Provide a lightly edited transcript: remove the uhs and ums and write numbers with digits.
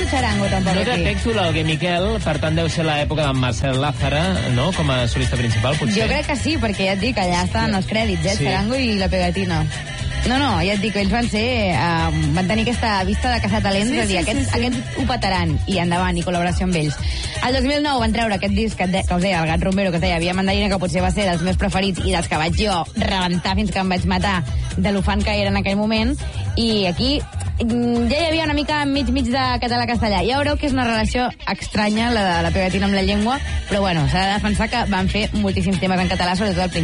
detecto charango tampoc No aquí. detecto l'Alguer Miquel, per tant deu ser l'època d'en Marcel Lázara, no?, com a solista principal, potser. Jo crec que sí, perquè ja et dic, allà estan els crèdits, Sí. Charango i la pegatina. No, ja et dic, ells van tenir aquesta vista de caçatalents, de dir, aquests ho petaran, i endavant, i col·laboració amb ells. El 2009 van treure aquest disc que us deia, el Gat Rumbero, que es deia Via Mandarina, que potser va ser dels meus preferits i dels que vaig jo rebentar fins que em vaig matar de l'ufant que era en aquell moment, i aquí ja hi havia una mica mig de català-castellà. Ja veureu que és una relació estranya, la de la pegatina amb la llengua, però bueno, s'ha de defensar que van fer moltíssims temes en català, sobretot al principi.